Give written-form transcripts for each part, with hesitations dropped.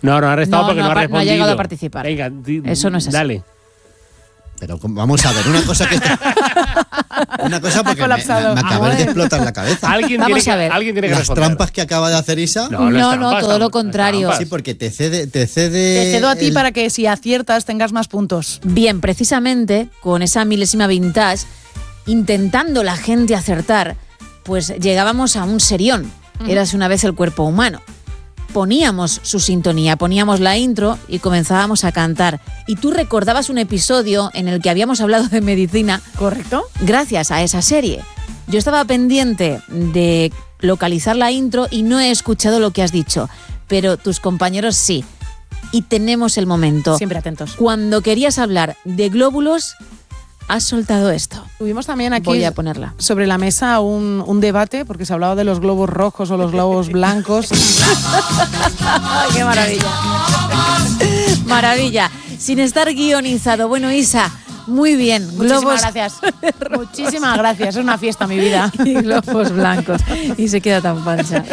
No ha restado porque no ha respondido. No ha llegado a participar. Venga, eso no es así. Dale. Pero vamos a ver, una cosa porque me acaba de explotar la cabeza. Alguien tiene que responder. Las trampas que acaba de hacer Isa. No, todo lo contrario. Sí, porque te cede. Te cedo a ti para que si aciertas tengas más puntos. Bien, precisamente con esa milésima vintage, intentando la gente acertar, pues llegábamos a un serión. Érase una vez el cuerpo humano. Poníamos su sintonía, poníamos la intro y comenzábamos a cantar. Y tú recordabas un episodio en el que habíamos hablado de medicina. ¿Correcto? Gracias a esa serie. Yo estaba pendiente de localizar la intro y no he escuchado lo que has dicho, pero tus compañeros sí. Y tenemos el momento. Siempre atentos. Cuando querías hablar de glóbulos, has soltado esto. Tuvimos también aquí Voy a ponerla sobre la mesa un debate, porque se hablaba de los globos rojos o los globos blancos. ¡Qué maravilla! Maravilla. Sin estar guionizado. Bueno, Isa, muy bien. Muchísimas gracias. Muchísimas gracias. Es una fiesta, mi vida. Y globos blancos. Y se queda tan pancha.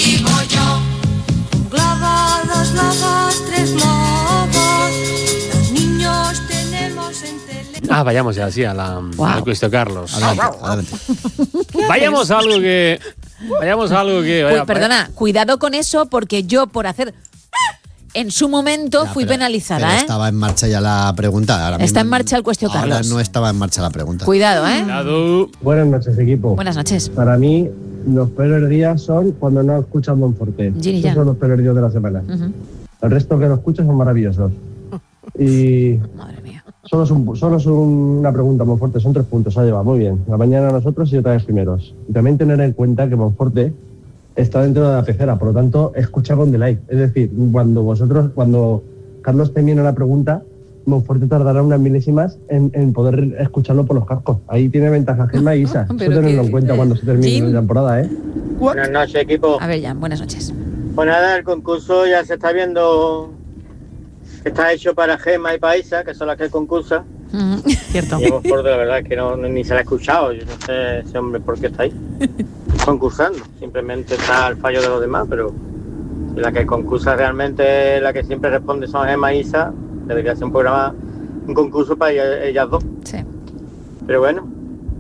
Globos, globos, 3 globos. Los niños tenemos en tele. Vayamos ya así al cuestión, Carlos. Adelante. Vayamos a algo que... Uy, perdona, cuidado con eso, porque yo por hacer... En su momento fui penalizada, pero estaba en marcha ya la pregunta. Ahora está mismo, en marcha el cuestión, ahora Carlos. no estaba en marcha la pregunta. Cuidado, ¿eh? Cuidado. Buenas noches, equipo. Buenas noches. Para mí, los peores días son cuando no escuchas Monforte. Gini Esos Jan. son los peores días de la semana. El resto que no escuchas son maravillosos. Y Madre mía. solo es una pregunta, Monforte. Son 3 puntos, ha llevado muy bien. La mañana nosotros y otra vez primeros. Y también tener en cuenta que Monforte está dentro de la pecera, por lo tanto, escucha con delay. Es decir, cuando Carlos termine la pregunta, Monforte tardará unas milésimas en poder escucharlo por los cascos. Ahí tiene ventaja Gemma y Isa. Eso tenerlo en cuenta cuando se termine la temporada, ¿eh? Buenas noches, equipo. A ver, Jan, buenas noches. Pues nada, el concurso ya se está viendo que está hecho para Gemma y para Isa, que son las que concursan. Cierto. Y Monforte, la verdad es que ni se la ha escuchado. Yo no sé ese hombre por qué está ahí concursando. Simplemente está al fallo de los demás, pero si la que concursa realmente, la que siempre responde son Gemma y Isa, debería ser un concurso para ellas dos. Sí. Pero bueno,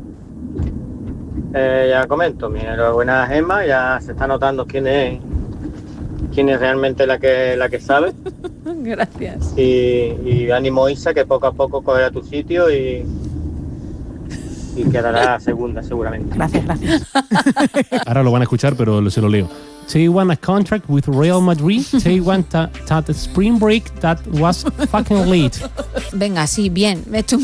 ya comento, mi enhorabuena a Gemma, ya se está notando quién es realmente la que sabe. Gracias. Y ánimo, Isa, que poco a poco cogerá tu sitio y quedará segunda seguramente. Gracias. Ahora lo van a escuchar, pero se lo leo. They want a contract with Real Madrid. They want that spring break that was fucking late. Venga, sí, bien. He hecho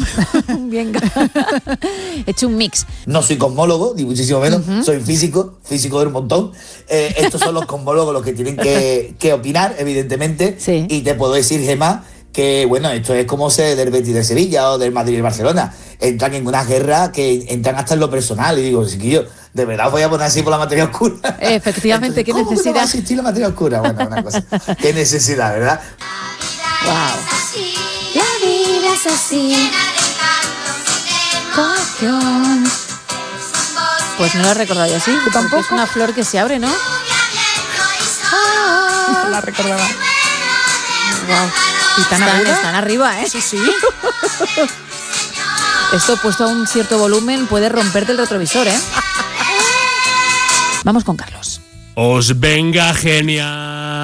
he hecho un mix. No soy cosmólogo, ni muchísimo menos. Soy físico del montón. Estos son los cosmólogos los que tienen que opinar, evidentemente. Sí. Y te puedo decir, Gemma, que bueno, esto es como ser del Betis de Sevilla o del Madrid y Barcelona. Entran en una guerra que entran hasta en lo personal. Y digo, chiquillo, ¿de verdad os voy a poner así por la materia oscura? Efectivamente, Entonces, qué ¿cómo necesidad? que no va a existir la materia oscura? Bueno, una cosa. Qué necesidad, ¿verdad? Wow. La vida es así. Pues no lo he recordado yo así. ¿Tú tampoco? Es una flor que se abre, ¿no? La recordaba. Wow. ¿Y Están arriba, ¿eh? Sí. Esto puesto a un cierto volumen puede romperte el retrovisor, ¿eh? Vamos con Carlos. ¡Os venga genial!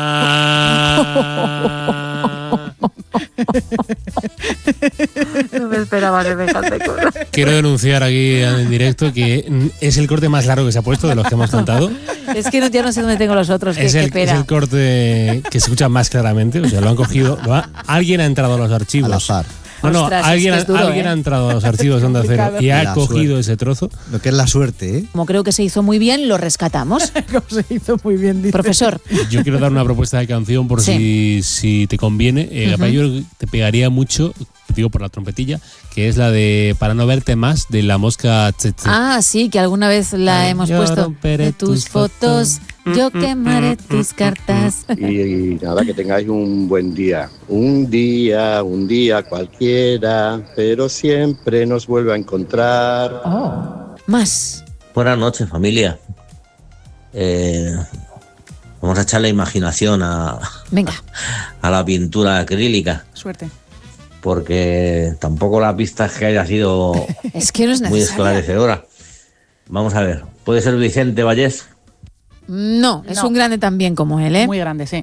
No me esperaba semejante cosa. Quiero denunciar aquí en directo que es el corte más largo que se ha puesto de los que hemos cantado. Es que ya no sé dónde tengo los otros. Es el corte que se escucha más claramente. O sea, lo han cogido. Alguien ha entrado a los archivos. Al azar. No, Ostras, alguien es duro, ha entrado a los archivos de Onda Cero y ha cogido ese trozo. Lo que es la suerte, ¿eh? Como creo que se hizo muy bien, lo rescatamos. Como se hizo muy bien, dice. Profesor. Yo quiero dar una propuesta de canción por si te conviene. Yo te pegaría mucho, digo por la trompetilla, que es la de Para no verte más, de La Mosca Tsetse. Ah, sí, que alguna vez la hemos yo puesto. romperé De tus fotos, yo quemaré tus cartas. Y nada, que tengáis un buen día. Un día cualquiera, pero siempre nos vuelve a encontrar. Más. Buenas noches, familia. Vamos a echar la imaginación Venga. a la pintura acrílica, Suerte. porque tampoco la pista es que haya sido Es que no es muy necesaria. esclarecedora. Vamos a ver, ¿puede ser Vicente Vallés? No, es No. un grande también como él, ¿eh? Muy grande, sí.